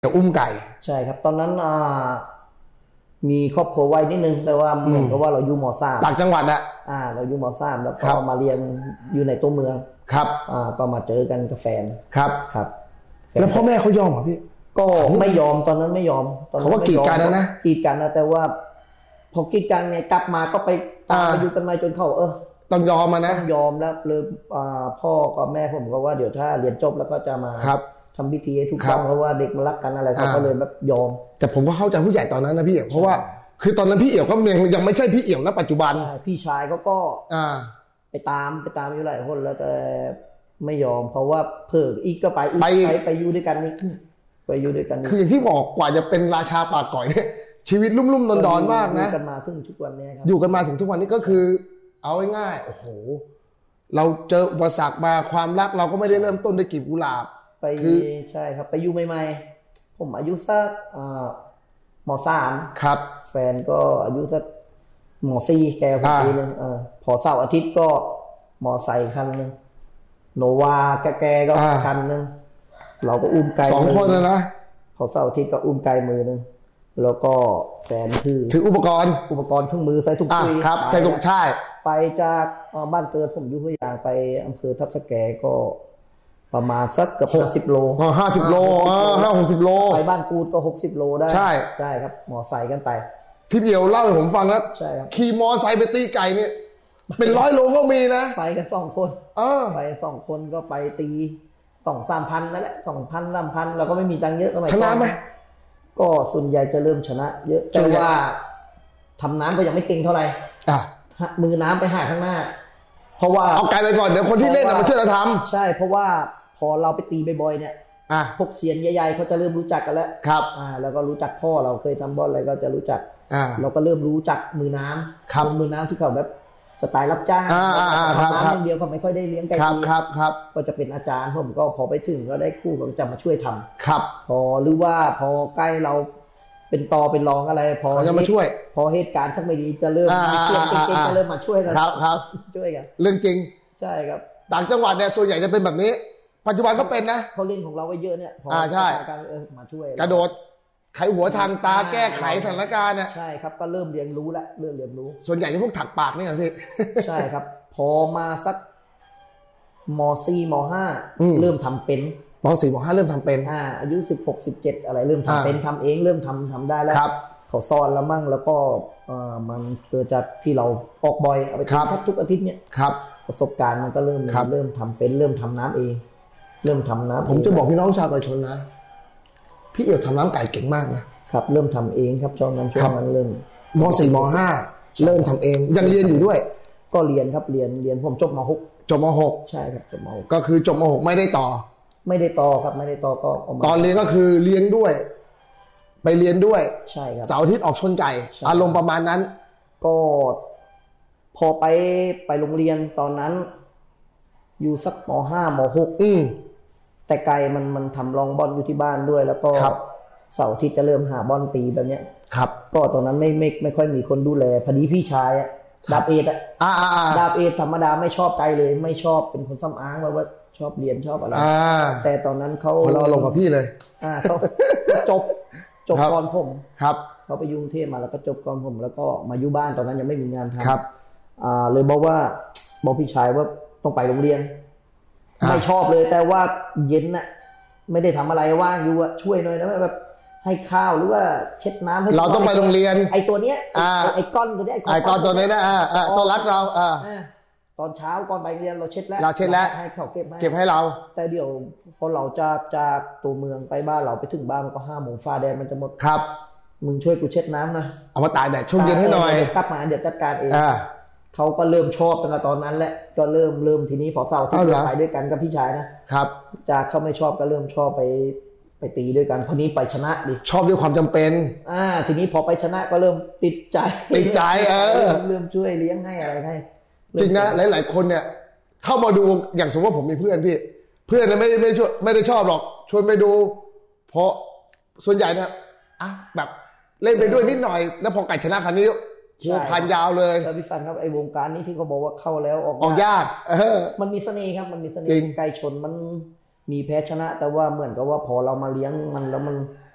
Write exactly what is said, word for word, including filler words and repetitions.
จะอุ้มไก่ใช่ครับตอนนั้นอ่ามีครอบครัวไว้นิดนึงแต่ว่าเหมือนกับว่าเราอยู่ม.สามต่างจังหวัดอะอ่าเราอยู่ม.สามแล้วก็มาเรียนอยู่ในตัวเมืองครับอ่าก็มาเจอกันกับแฟนครับครับแล้วพ่อแม่เขายอมเหรอพี่ก็ไม่ยอมตอนนั้นไม่ยอมเขาว่ากีดกันนะกีดกันนะแต่ว่าพอกีดกันเนี่ยกลับมาก็ไปตามไปอยู่กันมาจนเขาเออต้องยอมมานะต้องยอมแล้วเลยอ่าพ่อกับแม่ผมก็ว่าเดี๋ยวถ้าเรียนจบแล้วก็จะมาทำพิธีให้ทุกครั้งเพราะว่าเด็กมันรักกันอะไรเขาก็เลยแบบยอมแต่ผมก็เข้าใจผู้ใหญ่ตอนนั้นนะพี่เอ๋เพราะว่าคือตอนนั้นพี่เอ๋ก็ยังยังไม่ใช่พี่เอ๋ณปัจจุบันพี่ชายเขาก็ไปตามไปตามอยู่หลายคนแล้วแต่ไม่ยอมเพราะว่าเพิกอีกก็ไปอีกไปไปอยู่ด้วยกันนี่ไปอยู่ด้วยกันคืออย่างที่บอกกว่าจะเป็นราชาป่าก่อยเนี่ยชีวิตลุ่มๆดอนๆมากนะอยู่กันมาถึงทุกวันนี้ครับอยู่กันมาถึงทุกวันนี้ก็คือเอาง่ายๆโอ้โหเราเจออุปสรรคมาความรักเราก็ไม่ได้เริ่มต้นด้วยกลีบกุหลาบไปใช่ครับไปอยู่ใหม่ๆผมอายุสักม.สามครับแฟนก็อายุสักม.สี่แกพอดีเลยเออพอเสาร์อาทิตย์ก็มอไซค์คันนึงโนวาแกๆก็คันนึงเราก็อุ้มไก่สองคนนะนะพอเสาร์อาทิตย์ก็อุ้มไก่มือนึงแล้วก็แฟนถือถืออุปกรณ์อุปกรณ์เครื่องมือใส่ถุงปุ๋ยครับใส่ถุงใช่ไปจากบ้านเกิดผมอยู่ห้วยยางไปอำเภอทับสแกก็ประมาณสักเกือบห้าสิบโลอ๋อห้าสิบโลอ๋อห้าหกสิบโลไปบ้านกูดก็หกสิบโลได้ใช่ใช่ครับมอไซค์กันไปที่เดียวเล่าให้ผมฟังแล้วใช่ครับขี่มอไซค์ไปตีไก่เนี่ยเป็นร้อยโลก็มีนะไปกันสองคนไปสองคนก็ไปตีสองสามพันนั่นแหละสองพันสามพันเราก็ไม่มีตังค์เยอะก็ไม่ชนะไหมก็ส่วนใหญ่จะเริ่มชนะเยอะแต่ว่าทำน้ำก็ยังไม่เก่งเท่าไหร่อ่ะมือน้ำไปหาข้างหน้าเพราะว่าเอาไกลไปก่อนเดี๋ยวคนที่เล่นมาช่วยเราทำใช่เพราะว่าพอเราไปตีบ่อยๆเนี่ยพวกเซียนใหญ่ๆเขาจะเริ่มรู้จักกันแล้วครับอ่าแล้วก็รู้จักพ่อเราเคยทำบอลอะไรก็จะรู้จักอ่าเราก็เริ่มรู้จักมือน้ำครับมือน้ำที่เขาแบบสไตล์รับจ้างทำน้ำอย่างเดียวเขาไม่ค่อยได้เลี้ยงไก่ครับครับครับก็จะเป็นอาจารย์ผมก็พอไปถึงก็ได้คู่ก็จะมาช่วยทำครับพอหรือว่าพอใกล้เราเป็นตอเป็นรองอะไรพอจะมาช่วยพอเหตุการณ์ชักไม่ดีจะเริ่มมาช่วยเก่งๆจะเริ่มมาช่วยกันครับครับช่วยกันเรื่องจริงใช่ครับต่างจังหวัดเนี่ยส่วนใหญ่จะเป็นแบบนี้ปัจจุบันก็เป็นนะเขาเล่นของเราไว้เยอะเนี่ยอ่าใช่การเออมาช่วยกระโดดไขหัวทางตาแก้ไขสถานการณ์เนี่ยใช่ครับก็เริ่มเรียนรู้แล้วเริ่มเรียนรู้ส่วนใหญ่จะพวกถักปากนี่เหรอพี่ใช่ครับพอมาสักม.สี่ม.ห้าเริ่มทำเป็นม.สี่ม.ห้าเริ่มทำเป็นอ่าอายุสิบหกสิบเจ็ดอะไรเริ่มทำเป็นทำเองเริ่มทำทำได้แล้วเขาสอนแล้วมั่งแล้วก็อ่ามันเกิดจากที่เราออกบ่อยเอาไปทำทุกอาทิตย์เนี่ยครับประสบการณ์มันก็เริ่มเริ่มทำเป็นเริ่มทำน้ำเองเริ่มทำน้ำผมจะบอกพี่น้องชาวประชาชนนะพี่เอ๋ทำน้ำไก่เก่งมากนะครับเริ่มทำเองครับช่วงนั้นช่วงนั้นเริ่มม.สี่ม.ห้าเริ่มทำเองยังเรียนอยู่ด้วยก็เรียนครับเรียนเรียนผมจบม.หกจบม.หกใช่ครับจบม.หกก็คือจบม.หกไม่ได้ต่อไม่ได้ต่อครับไม่ได้ต่อก็ตอนเรียนก็คือเรียนด้วยไปเรียนด้วยใช่ครับเสาร์อาทิตย์ออกชนไก่อารมณ์ประมาณนั้นก็พอไปไปโรงเรียนตอนนั้นอยู่สักม.ห้าม.หกอืมแต่ไกลมันมันทำรองบอลอยู่ที่บ้านด้วยแล้วก็เสาร์อาทิตย์จะเริ่มหาบอลตีแบบเนี้ยครับก็ตอนนั้นไม่ไม่ไม่ค่อยมีคนดูแลพอดีพี่ชายอะดาบเอกอะดาบเอกธรรมดาไม่ชอบไกลเลยไม่ชอบเป็นคนซ้ำอ้างว่าว่าชอบเรียนชอบอะไรแต่ตอนนั้นเขาเราลงกับพี่เลยอ่าเขาจบจบก่อนผมครับเขาไปยุ่งเทพมาแล้วก็จบก่อนผมแล้วก็มาอยู่บ้านตอนนั้นยังไม่มีงานทำครับอ่าเลยบอกว่าบอกพี่ชายว่าต้องไปโรงเรียนไม่ชอบเลยแต่ว่าเย็นน่ะไม่ได้ทำอะไรว่างอยู่อะช่วยหน่อยนะแบบให้ข้าวหรือว่าเช็ดน้ำให้เราต้องไปโรงเรียนไอตัวเนี้ยไอก้อนตัวนี้ไอก้อนตัวนี้นะตัวรักเราตอนเช้าก่อนไปเรียนเราเช็ดแล้วเราเช็ดแล้วให้เขาเก็บให้เก็บให้เราแต่เดี๋ยวพอเราจะจากตัวเมืองไปบ้านเราไปถึงบ้านมันก็ห้าโมงฟ้าแดงมันจะหมดครับมึงช่วยกูเช็ดน้ำนะเอามาตากแดดช่วงเย็นให้หน่อยกลับมาเดี๋ยวจัดการเองเขาก็เริ่มชอบตั้งแต่ตอนนั้นแหละก็เริ่มเริ่มทีนี้พอเสาร์ที่ไปด้วยกันกับพี่ชายนะครับจากเขาไม่ชอบก็เริ่มชอบไปไปตีด้วยกันพอนี้ไปชนะดิชอบด้วยความจำเป็นอ่าทีนี้พอไปชนะก็เริ่มติดใจติดใจเออเริ่มช่วยเลี้ยงให้อะไรให้จริงนะหลายๆคนเนี่ยเข้ามาดูอย่างสมมติว่าผมมีเพื่อนพี่เพื่อนเนี่ยไม่ได้ไม่ชอบไม่ได้ชอบหรอกชวนไปดูเพราะส่วนใหญ่เนี่ยอ่ะแบบเล่นไปด้วยนิดหน่อยแล้วพอไก่ชนะครั้งนี้โหพันยาวเลยแล้วพี่ฟันครับไอ้วงการนี้ที่เขาบอกว่าเข้าแล้วออกออกยากเออมันมีเสน่ห์ครับมันมีเสน่ห์ไก่ชนมันมีแพ้ชนะแต่ว่าเหมือนกับว่าพอเรามาเลี้ยงมันแล้วมัน